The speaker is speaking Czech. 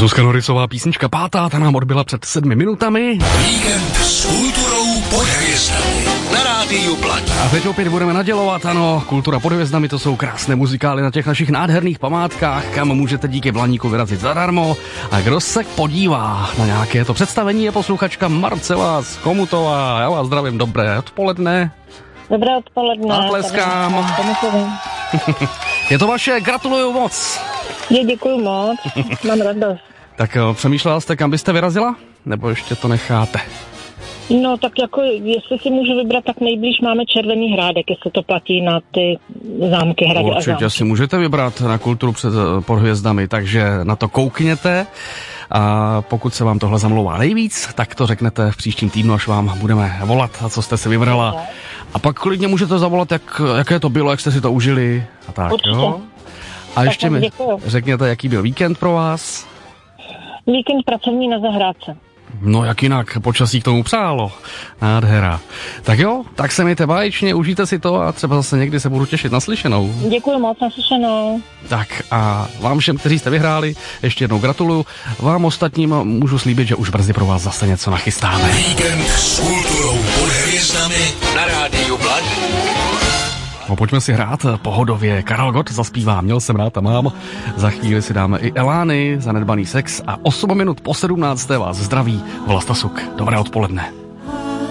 Zuzka Norrisová písnička pátá, ta nám odbyla před 7 minutami. Víkend s kulturou pod hvězdami na Rádiu Blaník. A teď opět budeme nadělovat, ano, Kultura pod hvězdami, to jsou krásné muzikály na těch našich nádherných památkách, kam můžete díky Blaníku vyrazit zadarmo. A kdo se podívá na nějaké to představení, je posluchačka Marcela z Komutová. Já vás zdravím, dobré odpoledne. Dobré odpoledne. A tleskám. Je to vaše, gratuluju moc. Děkuju moc, mám radost. Tak přemýšlela jste, kam byste vyrazila? Nebo ještě to necháte? No tak jako, jestli si můžu vybrat, tak nejblíž máme Červený Hrádek, jestli to platí na ty zámky, hrady a zámky. Určitě si můžete vybrat na Kulturu pod hvězdami, takže na to koukněte. A pokud se vám tohle zamlouvá nejvíc, tak to řeknete v příštím týdnu, až vám budeme volat, a co jste si vybrala. A pak klidně můžete zavolat, jaké to bylo, jak jste si to užili a tak, určitě. Jo? A ještě mi řekněte, jaký byl víkend pro vás? Víkend pracovní na zahrádce. No jak jinak, počasí k tomu přálo. Nádhera. Tak jo, tak se mějte báječně, užijte si to a třeba zase někdy se budu těšit na slyšenou. Děkuji moc, na slyšenou. Tak a vám všem, kteří jste vyhráli, ještě jednou gratuluju. Vám ostatním můžu slíbit, že už brzy pro vás zase něco nachystáme. Víkend s kulturou pod hvězdami na Rádiu Blaník. No, pojďme si hrát pohodově. Karel Gott zaspívá Měl jsem rád a mám. Za chvíli si dáme i Elány, Zanedbaný sex a 8 minut po 17. vás zdraví Vlasta Suk. Dobré odpoledne.